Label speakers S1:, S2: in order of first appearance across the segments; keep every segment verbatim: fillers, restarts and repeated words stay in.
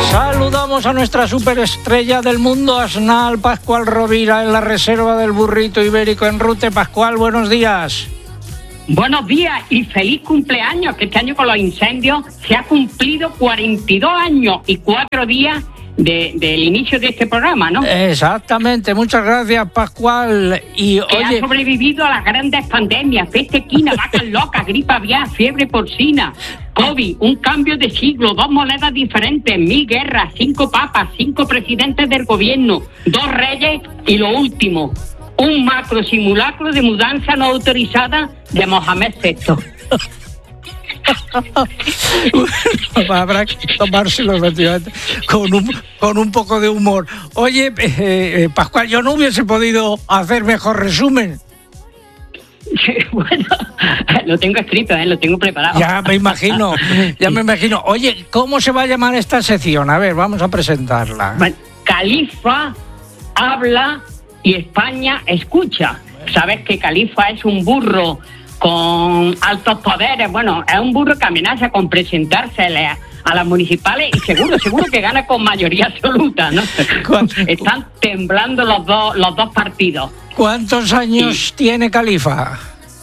S1: Saludamos a nuestra superestrella del mundo asnal, Pascual Rovira, en la reserva del burrito ibérico en Rute. Pascual, buenos días.
S2: Buenos días y feliz cumpleaños, que este año con los incendios se ha cumplido cuarenta y dos años y cuatro días de, del inicio de este programa, ¿no?
S1: Exactamente, muchas gracias, Pascual. Y
S2: que
S1: oye,
S2: ha sobrevivido a las grandes pandemias, peste equina, vacas locas, gripe aviar, fiebre porcina, COVID, un cambio de siglo, dos monedas diferentes, mil guerras, cinco papas, cinco presidentes del gobierno, dos reyes y lo último, un macro simulacro de mudanza no autorizada de Mohamed sexto.
S1: Bueno, habrá que tomárselo efectivamente con un, con un poco de humor. Oye, eh, eh, Pascual, yo no hubiese podido hacer mejor resumen.
S2: Bueno, lo tengo escrito, ¿eh? Lo tengo preparado.
S1: Ya me imagino, ya me imagino. Oye, ¿cómo se va a llamar esta sección? A ver, vamos a presentarla.
S2: Bueno, Califa habla y España escucha. Sabes que Califa es un burro con altos poderes. Bueno, es un burro que amenaza con presentársele a, a las municipales y seguro, seguro que gana con mayoría absoluta, ¿no? Están temblando los dos, los dos partidos.
S1: ¿Cuántos años y tiene Califa?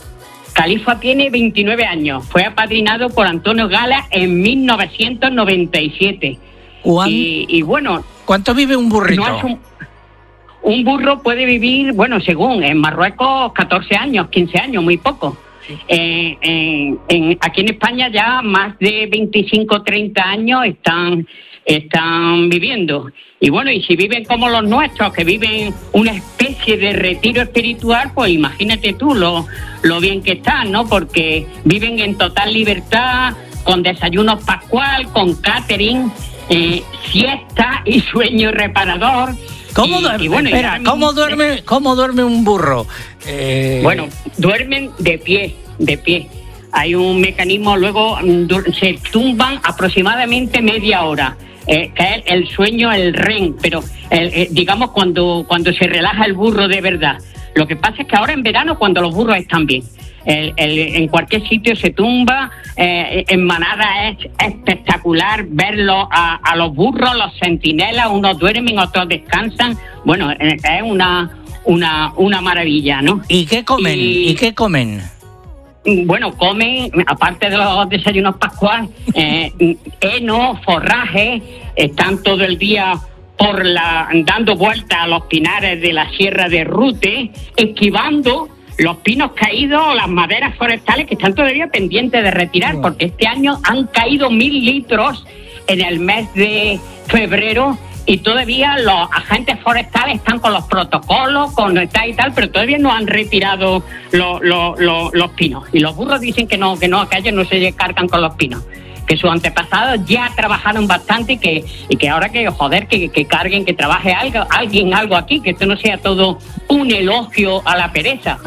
S2: Califa tiene veintinueve años. Fue apadrinado por Antonio Gala en mil novecientos noventa y siete. Y, y bueno...
S1: ¿Cuánto vive un burrito?
S2: No es un, un burro puede vivir, bueno, según, en Marruecos catorce años, quince años, muy poco. Eh, en, en, aquí en España ya más de veinticinco, treinta años están, están viviendo. Y bueno, y si viven como los nuestros, que viven una especie de retiro espiritual, pues imagínate tú lo, lo bien que están, ¿no? Porque viven en total libertad, con desayuno pascual, con catering, eh, siesta y sueño reparador.
S1: ¿Cómo duerme? Y bueno, Espera, ¿cómo duerme, cómo duerme un burro? Eh...
S2: Bueno, duermen de pie, de pie. Hay un mecanismo, luego se tumban aproximadamente media hora. Eh, que es el sueño, el R E M, pero el, eh, digamos cuando, cuando se relaja el burro de verdad. Lo que pasa es que ahora en verano, cuando los burros están bien, el, el, en cualquier sitio se tumba, eh, en manada es espectacular verlo a, a los burros, los centinelas, unos duermen, otros descansan. Bueno, eh, es una, una, una maravilla, ¿no?
S1: ¿Y qué comen? ¿Y, ¿Y qué comen?
S2: Bueno, comen, aparte de los desayunos pascuales, eh, heno, forraje, están todo el día por la dando vueltas a los pinares de la Sierra de Rute, esquivando los pinos caídos, las maderas forestales que están todavía pendientes de retirar, porque este año han caído mil litros en el mes de febrero. Y todavía los agentes forestales están con los protocolos, con tal y tal, pero todavía no han retirado lo, lo, lo, los pinos. Y los burros dicen que no, que no, que ellos no se cargan con los pinos. Que sus antepasados ya trabajaron bastante y que, y que ahora que, joder, que, que carguen, que trabaje algo, alguien algo aquí, que esto no sea todo un elogio a la pereza.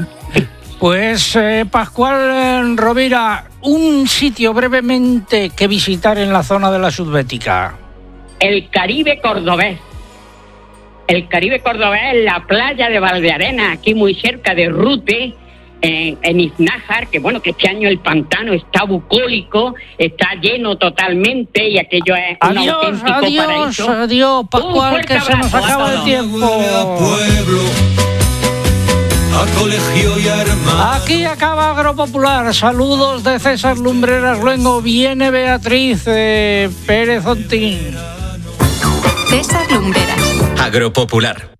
S1: Pues, eh, Pascual Rovira, un sitio brevemente que visitar en la zona de la Subbética.
S2: El Caribe cordobés. El Caribe cordobés es la playa de Valdearena, aquí muy cerca de Rute, en, en Iznájar, que bueno, que este año el pantano está bucólico, está lleno totalmente y aquello es
S1: adiós,
S2: un auténtico
S1: adiós,
S2: paraíso.
S1: Adiós, Pascual, que se nos acaba el tiempo.
S3: A colegio y arma.
S1: Aquí acaba Agropopular. Saludos de César Lumbreras Luengo. Viene Beatriz eh, Pérez Ontín.
S4: César Lumbreras.
S5: Agropopular.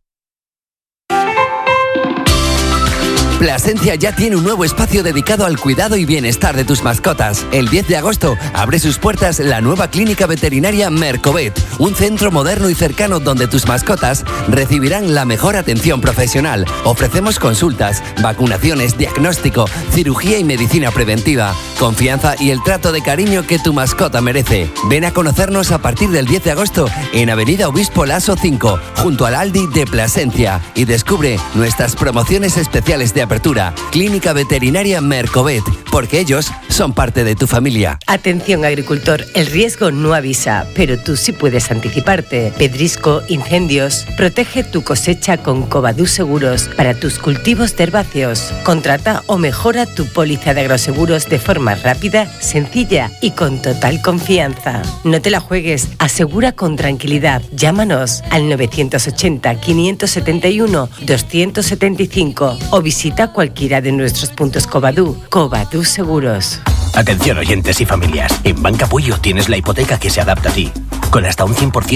S6: Plasencia ya tiene un nuevo espacio dedicado al cuidado y bienestar de tus mascotas. El diez de agosto abre sus puertas la nueva clínica veterinaria Mercovet, un centro moderno y cercano donde tus mascotas recibirán la mejor atención profesional. Ofrecemos consultas, vacunaciones, diagnóstico, cirugía y medicina preventiva, confianza y el trato de cariño que tu mascota merece. Ven a conocernos a partir del diez de agosto en Avenida Obispo Laso cinco, junto al Aldi de Plasencia, y descubre nuestras promociones especiales de reapertura. Clínica Veterinaria Mercovet, porque ellos son parte de tu familia.
S5: Atención agricultor, el riesgo no avisa, pero tú sí puedes anticiparte. Pedrisco, incendios. Protege tu cosecha con Covadú Seguros para tus cultivos de herbáceos. Contrata o mejora tu póliza de agroseguros de forma rápida, sencilla y con total confianza. No te la juegues, asegura con tranquilidad. Llámanos al novecientos ochenta, quinientos setenta y uno, doscientos setenta y cinco o visita cualquiera de nuestros puntos Covadú. Covadú Seguros.
S7: Atención oyentes y familias, en Banca Puyo tienes la hipoteca que se adapta a ti, con hasta un cien por ciento